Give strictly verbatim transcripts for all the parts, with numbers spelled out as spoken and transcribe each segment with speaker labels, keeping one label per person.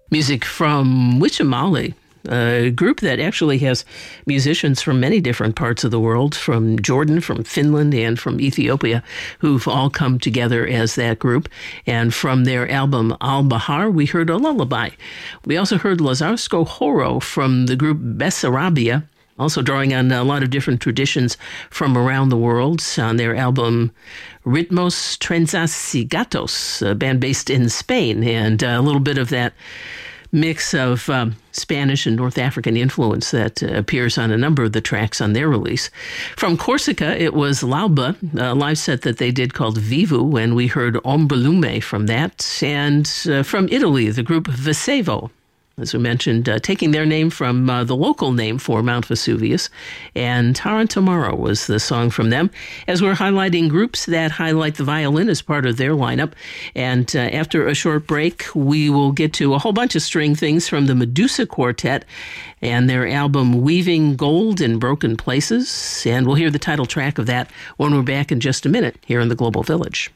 Speaker 1: Music from Wichamali, a group that actually has musicians from many different parts of the world, from Jordan, from Finland, and from Ethiopia, who've all come together as that group. And from their album Al-Bahar, we heard a lullaby. We also heard Lazarsko Horo from the group Bessarabia, also drawing on a lot of different traditions from around the world on their album Ritmos Transasigatos, a band based in Spain, and a little bit of that mix of um, Spanish and North African influence that uh, appears on a number of the tracks on their release. From Corsica, it was L'Alba, a live set that they did called Vivu, and we heard Ombolume from that. And uh, from Italy, the group Vesevo, as we mentioned, uh, taking their name from uh, the local name for Mount Vesuvius. And Tarantamaro was the song from them, as we're highlighting groups that highlight the violin as part of their lineup. And uh, after a short break, we will get to a whole bunch of string things from the Medusa Quartet and their album Weaving Gold in Broken Places. And we'll hear the title track of that when we're back in just a minute here in the Global Village.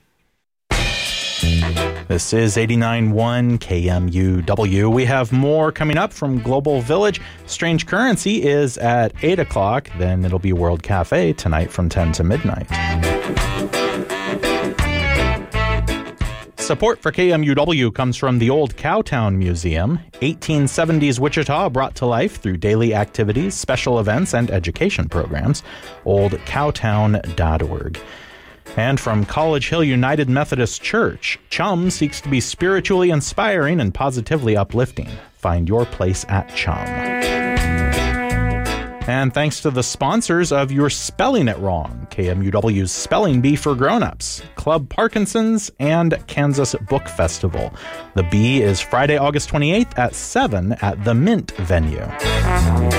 Speaker 2: This is eighty-nine point one K M U W. We have more coming up from Global Village. Strange Currency is at eight o'clock. Then it'll be World Cafe tonight from ten to midnight. Support for K M U W comes from the Old Cowtown Museum. eighteen seventies Wichita brought to life through daily activities, special events, and education programs. old cowtown dot org. And from College Hill United Methodist Church, Chum seeks to be spiritually inspiring and positively uplifting. Find your place at Chum. And thanks to the sponsors of You're Spelling It Wrong, K M U W's Spelling Bee for Grown-Ups, Club Parkinson's, and Kansas Book Festival. The Bee is Friday, August twenty-eighth at seven at the Mint venue.